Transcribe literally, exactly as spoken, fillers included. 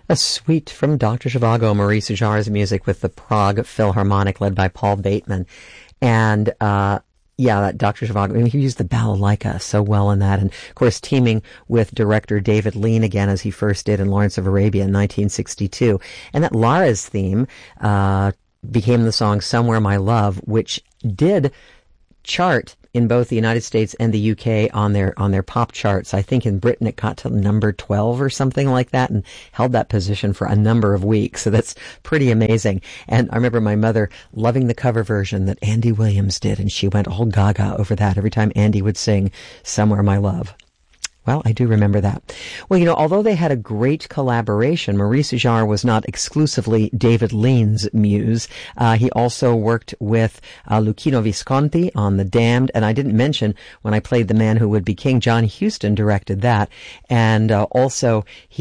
A suite from Doctor Zhivago, Maurice Jarre's music with the Prague Philharmonic led by Paul Bateman. And, uh, yeah, that Doctor Zhivago, I mean, he used the balalaika so well in that. And, of course, teaming with director David Lean again, as he first did in Lawrence of Arabia in nineteen sixty-two. And that Lara's theme, uh, became the song Somewhere My Love, which did chart in both the United States and the U K on their on their pop charts. I think in Britain it got to number twelve or something like that and held that position for a number of weeks. So that's pretty amazing. And I remember my mother loving the cover version that Andy Williams did, and she went all gaga over that every time Andy would sing Somewhere My Love. Well, I do remember that. Well, you know, although they had a great collaboration, Maurice Jarre was not exclusively David Lean's muse. Uh, he also worked with uh, Luchino Visconti on The Damned, and I didn't mention when I played The Man Who Would Be King, John Huston directed that, and uh, also he